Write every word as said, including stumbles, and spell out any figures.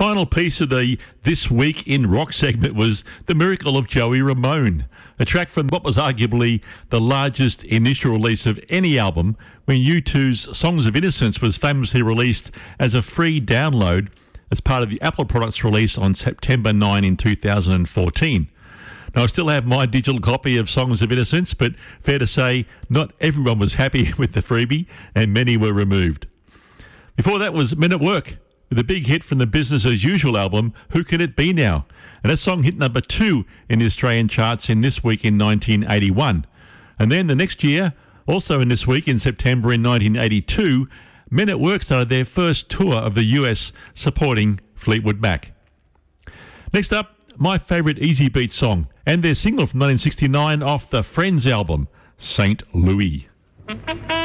final piece of the This Week in Rock segment was The Miracle of Joey Ramone, a track from what was arguably the largest initial release of any album, when U two's Songs of Innocence was famously released as a free download as part of the Apple products release on September ninth in two thousand fourteen. Now, I still have my digital copy of Songs of Innocence, but fair to say, not everyone was happy with the freebie, and many were removed. Before that was Men at Work, with a big hit from the Business As Usual album, Who Can It Be Now? And that song hit number two in the Australian charts in This Week in nineteen eighty-one. And then the next year, also in This Week in September in nineteen eighty-two, Men at Work started their first tour of the U S supporting Fleetwood Mac. Next up, my favourite Easy Beat song, and their single from nineteen sixty-nine off the Friends album, Saint Louis.